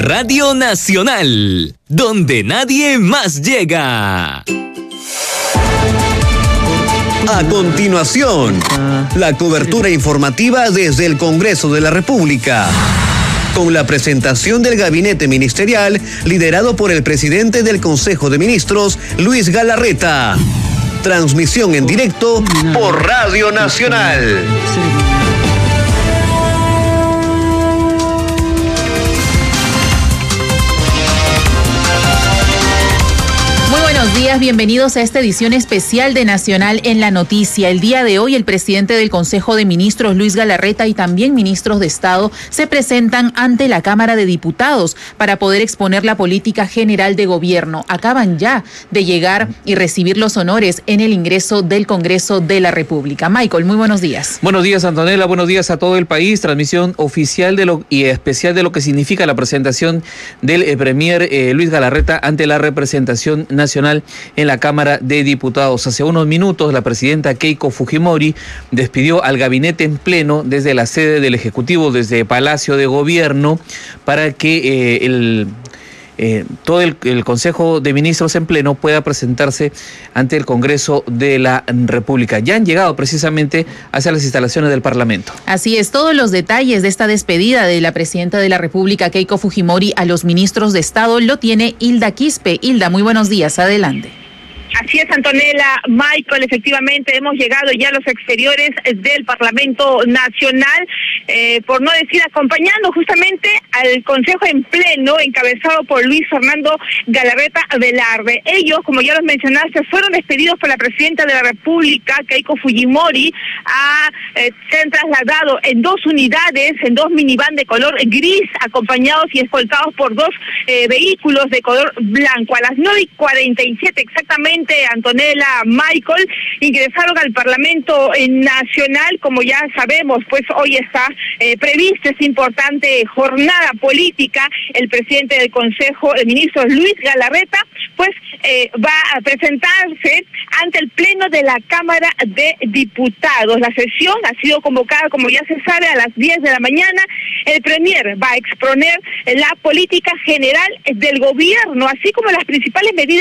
Radio Nacional, donde nadie más llega. A continuación, la cobertura informativa desde el Congreso de la República, con la presentación del gabinete ministerial liderado por el presidente del Consejo de Ministros, Luis Galarreta. Transmisión en directo por Radio Nacional. Buenos días, bienvenidos a esta edición especial de Nacional en la Noticia. El día de hoy el presidente del Consejo de Ministros, Luis Galarreta, y también ministros de Estado se presentan ante la Cámara de Diputados para poder exponer la política general de gobierno. Acaban ya de llegar y recibir los honores en el ingreso del Congreso de la República. Michael, muy buenos días. Buenos días, Antonella, buenos días a todo el país. Transmisión oficial y especial de lo que significa la presentación del premier Luis Galarreta ante la representación nacional en la Cámara de Diputados. Hace unos minutos la presidenta Keiko Fujimori despidió al gabinete en pleno desde la sede del Ejecutivo, desde Palacio de Gobierno, para que todo el Consejo de Ministros en pleno pueda presentarse ante el Congreso de la República. Ya han llegado precisamente hacia las instalaciones del Parlamento. Así es, todos los detalles de esta despedida de la presidenta de la República, Keiko Fujimori, a los ministros de Estado lo tiene Hilda Quispe. Hilda, muy buenos días, adelante. Así es, Antonella, Michael, efectivamente hemos llegado ya a los exteriores del Parlamento Nacional, por no decir acompañando justamente al Consejo en pleno, encabezado por Luis Fernando Galarreta Velarde. Ellos, como ya los mencionaste, fueron despedidos por la presidenta de la República, Keiko Fujimori. Se han trasladado en dos unidades, en dos minivan de color gris, acompañados y escoltados por dos vehículos de color blanco. A las 9:47 exactamente, Antonella, Michael, ingresaron al Parlamento Nacional. Como ya sabemos, pues hoy está prevista esta importante jornada política. El presidente del Consejo de Ministros, Luis Galarreta, pues va a presentarse ante el Pleno de la Cámara de Diputados. La sesión ha sido convocada, como ya se sabe, a las 10 de la mañana. El premier va a exponer la política general del gobierno, así como las principales medidas